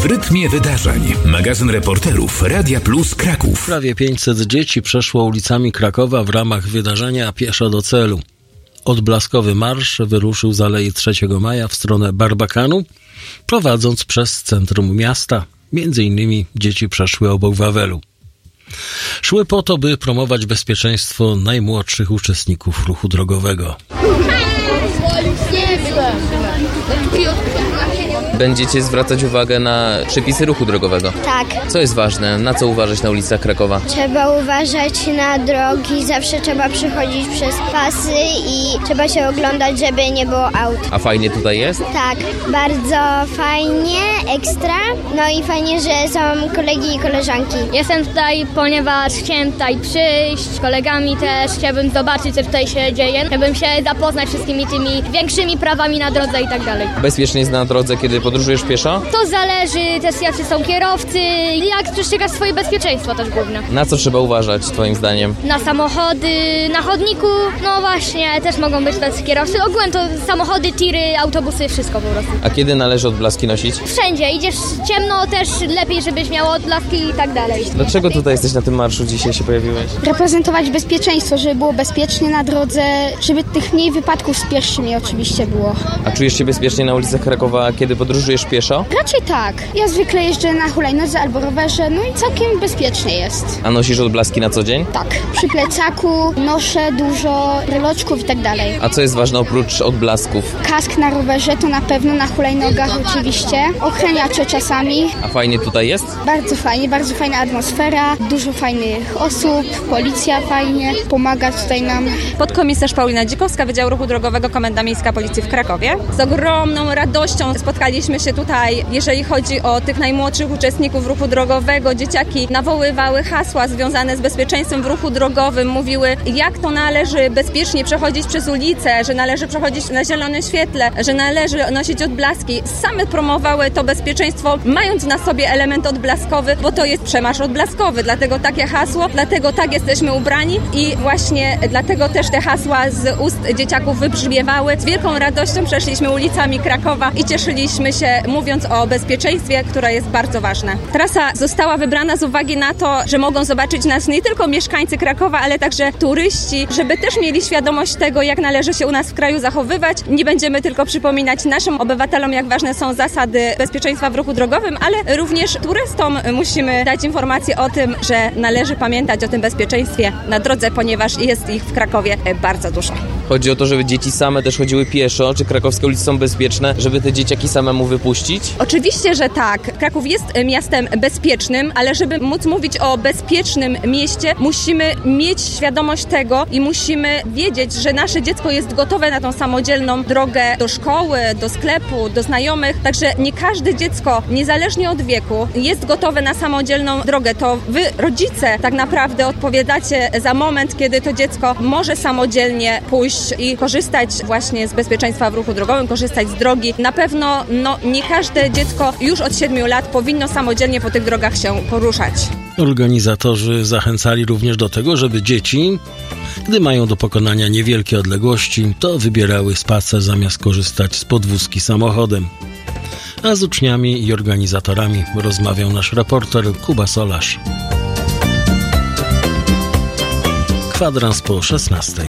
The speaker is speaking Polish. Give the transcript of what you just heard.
rytmie wydarzeń. Magazyn reporterów Radia Plus Kraków. Prawie 500 dzieci przeszło ulicami Krakowa w ramach wydarzenia Pieszo do celu. Odblaskowy marsz wyruszył z Alei 3 Maja w stronę Barbakanu, prowadząc przez centrum miasta. Między innymi dzieci przeszły obok Wawelu. Szły po to, by promować bezpieczeństwo najmłodszych uczestników ruchu drogowego. Będziecie zwracać uwagę na przepisy ruchu drogowego? Tak. Co jest ważne? Na co uważać na ulicach Krakowa? Trzeba uważać na drogi, zawsze trzeba przechodzić przez pasy i trzeba się oglądać, żeby nie było aut. A fajnie tutaj jest? Tak, bardzo fajnie, ekstra. No i fajnie, że są kolegi i koleżanki. Jestem tutaj, ponieważ chciałem tutaj przyjść z kolegami też, chciałbym zobaczyć, co tutaj się dzieje. Chciałbym się zapoznać wszystkimi tymi większymi prawami na drodze i tak dalej. Bezpiecznie jest na drodze, kiedy podróżujesz pieszo? To zależy też, jacy są kierowcy, jak przestrzegasz swoje bezpieczeństwo też główne. Na co trzeba uważać, twoim zdaniem? Na samochody, na chodniku, no właśnie, też mogą być tacy kierowcy. Ogółem to samochody, tiry, autobusy, wszystko po prostu. A kiedy należy odblaski nosić? Wszędzie, idziesz ciemno, też lepiej, żebyś miał odblaski i tak dalej. Dlaczego tutaj jesteś na tym marszu, dzisiaj się pojawiłeś? Reprezentować bezpieczeństwo, żeby było bezpiecznie na drodze, żeby tych mniej wypadków z pieszymi oczywiście było. A czujesz się bezpiecznie na ulicach Krakowa, kiedy podróżujesz pieszo? Raczej tak. Ja zwykle jeżdżę na hulajnodze albo rowerze, no i całkiem bezpiecznie jest. A nosisz odblaski na co dzień? Tak. Przy plecaku noszę dużo bryloczków i tak dalej. A co jest ważne oprócz odblasków? Kask na rowerze to na pewno, na hulajnogach oczywiście. Ochraniacze czasami. A fajnie tutaj jest? Bardzo fajna atmosfera, dużo fajnych osób, policja fajnie pomaga tutaj nam. Podkomisarz Paulina Dzikowska, Wydziału Ruchu Drogowego, Komenda Miejska Policji w Krakowie. Z ogromną radością spotkaliśmy się tutaj, jeżeli chodzi o tych najmłodszych uczestników ruchu drogowego. Dzieciaki nawoływały hasła związane z bezpieczeństwem w ruchu drogowym, mówiły, jak to należy bezpiecznie przechodzić przez ulicę, że należy przechodzić na zielonym świetle, że należy nosić odblaski. Same promowały to bezpieczeństwo, mając na sobie element odblaskowy, bo to jest przemarsz odblaskowy, dlatego takie hasło, dlatego tak jesteśmy ubrani i właśnie dlatego też te hasła z ust dzieciaków wybrzmiewały. Z wielką radością przeszliśmy ulicami Krakowa i cieszyliśmy się, mówiąc o bezpieczeństwie, które jest bardzo ważne. Trasa została wybrana z uwagi na to, że mogą zobaczyć nas nie tylko mieszkańcy Krakowa, ale także turyści, żeby też mieli świadomość tego, jak należy się u nas w kraju zachowywać. Nie będziemy tylko przypominać naszym obywatelom, jak ważne są zasady bezpieczeństwa w ruchu drogowym, ale również turystom musimy dać informację o tym, że należy pamiętać o tym bezpieczeństwie na drodze, ponieważ jest ich w Krakowie bardzo dużo. Chodzi o to, żeby dzieci same też chodziły pieszo. Czy krakowskie ulice są bezpieczne, żeby te dzieciaki samemu wypuścić? Oczywiście, że tak. Kraków jest miastem bezpiecznym, ale żeby móc mówić o bezpiecznym mieście, musimy mieć świadomość tego i musimy wiedzieć, że nasze dziecko jest gotowe na tą samodzielną drogę do szkoły, do sklepu, do znajomych. Także nie każde dziecko, niezależnie od wieku, jest gotowe na samodzielną drogę. To wy, rodzice, tak naprawdę odpowiadacie za moment, kiedy to dziecko może samodzielnie pójść i korzystać właśnie z bezpieczeństwa w ruchu drogowym, korzystać z drogi. Na pewno nie każde dziecko już od 7 lat powinno samodzielnie po tych drogach się poruszać. Organizatorzy zachęcali również do tego, żeby dzieci, gdy mają do pokonania niewielkie odległości, to wybierały spacer zamiast korzystać z podwózki samochodem. A z uczniami i organizatorami rozmawiał nasz reporter Kuba Solarz. Kwadrans po 16.